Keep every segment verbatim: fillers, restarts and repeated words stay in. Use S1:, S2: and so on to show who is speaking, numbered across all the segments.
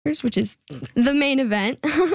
S1: which is the main event.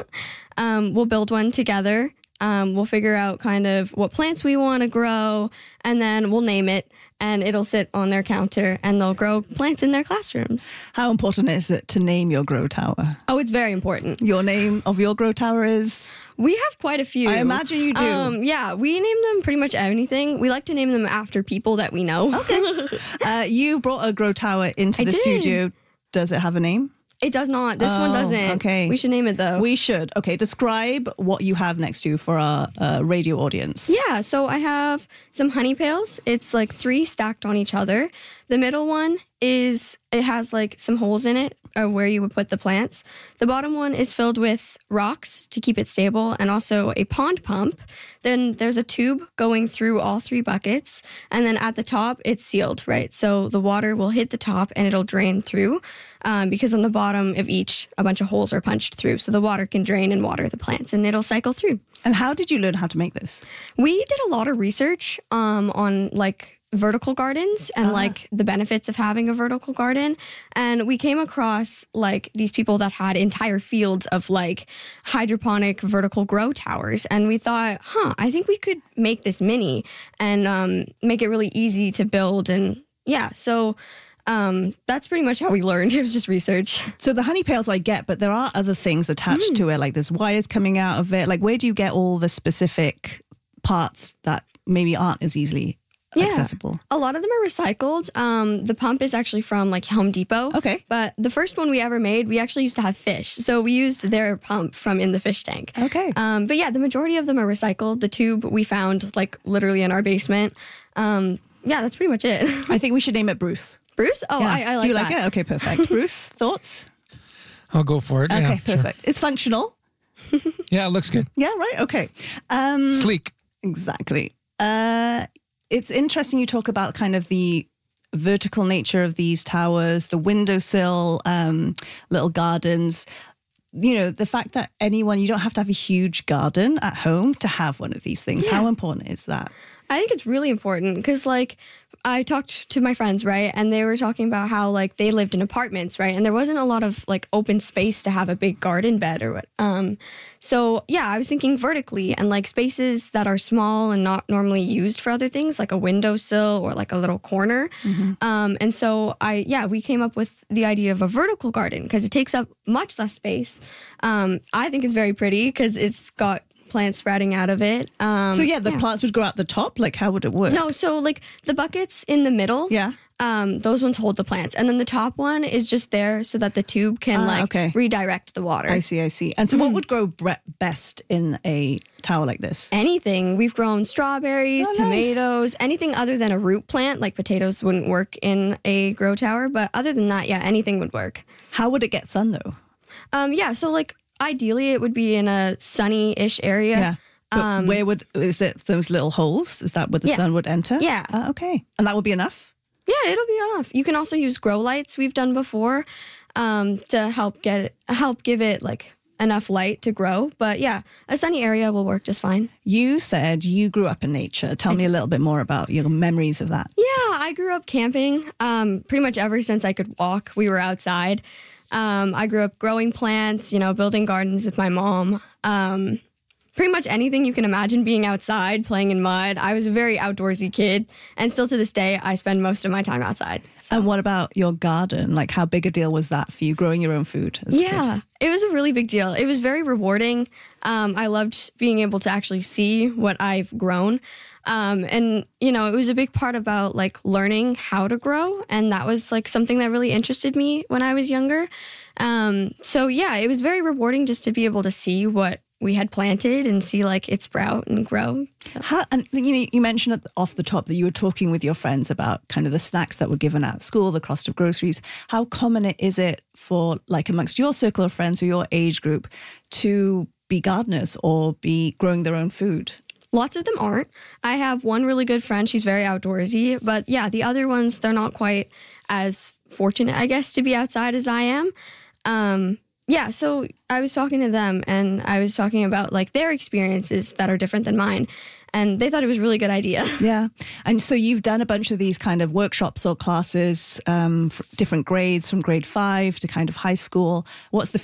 S1: um, we'll build one together. Um, we'll figure out kind of what plants we want to grow, and then we'll name it, and it'll sit on their counter, and they'll grow plants in their classrooms.
S2: How important is it to name your grow tower?
S1: Oh, it's very important.
S2: Your name of your grow tower is?
S1: We have quite a few.
S2: I imagine you do.
S1: Um, yeah, we name them pretty much anything. We like to name them after people that we know.
S2: Okay. uh, you brought a grow tower into
S1: I
S2: the
S1: did.
S2: studio. Does it have a name?
S1: It does not. This
S2: Oh,
S1: one doesn't.
S2: okay.
S1: We should name it, though.
S2: We should. Okay, describe what you have next to you for our uh, radio audience.
S1: Yeah, so I have some honey pails. It's like three stacked on each other. The middle one is, it has like some holes in it uh, where you would put the plants. The bottom one is filled with rocks to keep it stable, and also a pond pump. Then there's a tube going through all three buckets. And then at the top, it's sealed, right? So the water will hit the top and it'll drain through. Um, because on the bottom of each, a bunch of holes are punched through. So the water can drain and water the plants, and it'll cycle through.
S2: And how did you learn how to make this?
S1: We did a lot of research um, on like vertical gardens and
S2: Ah.
S1: like the benefits of having a vertical garden. And we came across like these people that had entire fields of like hydroponic vertical grow towers. And we thought, huh, I think we could make this mini and um, make it really easy to build. And yeah, so... Um, that's pretty much how we learned. It was just research.
S2: So the honey pails I get, but there are other things attached
S1: Mm.
S2: to it, like there's wires coming out of it. Like, where do you get all the specific parts that maybe aren't as easily
S1: Yeah.
S2: accessible?
S1: A lot of them are recycled. Um, the pump is actually from like Home Depot.
S2: Okay.
S1: But the first one we ever made, we actually used to have fish. So we used their pump from in the fish tank.
S2: Okay.
S1: Um, but yeah, the majority of them are recycled. The tube we found like literally in our basement. Um, yeah, that's pretty much it.
S2: I think we should name it Bruce.
S1: Bruce? Oh,
S2: Yeah.
S1: I, I like
S2: Do you
S1: that.
S2: like it? Okay, perfect. Bruce, thoughts?
S3: I'll go for it.
S2: Okay,
S3: yeah, sure.
S2: perfect. It's functional.
S3: Yeah, it looks good.
S2: Yeah, right. Okay. Um,
S3: Sleek.
S2: Exactly. Uh, it's interesting you talk about kind of the vertical nature of these towers, the windowsill, um, little gardens. You know, the fact that anyone, you don't have to have a huge garden at home to have one of these things.
S1: Yeah.
S2: How important is that?
S1: I think it's really important because, like, I talked to my friends, right? And they were talking about how, like, they lived in apartments, right? And there wasn't a lot of, like, open space to have a big garden bed or what. Um, so, yeah, I was thinking vertically and, like, spaces that are small and not normally used for other things, like a windowsill or, like, a little corner.
S2: Mm-hmm.
S1: Um, and so, I, yeah, we came up with the idea of a vertical garden because it takes up much less space. Um, I think it's very pretty because it's got plants sprouting out of it. Um,
S2: So, yeah, the plants would grow out the top. Like, how would it work?
S1: No, so like the buckets in the middle,
S2: Yeah.
S1: um, those ones hold the plants. And then the top one is just there so that the tube can
S2: Ah,
S1: like
S2: okay.
S1: redirect the water.
S2: I see, I see. And so what would grow bre- best in a tower like this?
S1: Anything. We've grown strawberries,
S2: Oh, nice.
S1: tomatoes, anything other than a root plant, like potatoes wouldn't work in a grow tower. But other than that, yeah, anything would work.
S2: How would it get sun, though?
S1: Um, yeah, so like ideally it would be in a sunny-ish area.
S2: Yeah. But where would, is it those little holes? Is that where the
S1: Um, Yeah.
S2: sun would enter?
S1: Yeah.
S2: Ah, okay. And that would be enough?
S1: Yeah, it'll be enough. You can also use grow lights we've done before um, to help get it, help give it like enough light to grow. But yeah, a sunny area will work just fine.
S2: You said you grew up in nature. Tell me a little bit more about your memories of that.
S1: Yeah, I grew up camping um, pretty much ever since I could walk. We were outside. Um, I grew up growing plants, you know, building gardens with my mom. Um, pretty much anything you can imagine being outside, playing in mud. I was a very outdoorsy kid. And still to this day, I spend most of my time outside. So.
S2: And what about your garden? Like, how big a deal was that for you, growing your own food as a
S1: Yeah,
S2: kid?
S1: it was a really big deal. It was very rewarding. Um, I loved being able to actually see what I've grown. Um, and, you know, it was a big part about like learning how to grow. And that was like something that really interested me when I was younger. Um, so, yeah, it was very rewarding just to be able to see what we had planted and see like it sprout and grow. So.
S2: How, and you know, you mentioned at- off the top that you were talking with your friends about kind of the snacks that were given at school, the cost of groceries. How common it is it for like amongst your circle of friends or your age group to be gardeners or be growing their own food?
S1: Lots of them aren't. I have one really good friend. She's very outdoorsy. But yeah, the other ones, they're not quite as fortunate, I guess, to be outside as I am. Um, yeah, so I was talking to them and I was talking about like their experiences that are different than mine. and they thought it was a really good idea.
S2: Yeah. And so you've done a bunch of these kind of workshops or classes, um, for different grades from grade five to kind of high school. What's the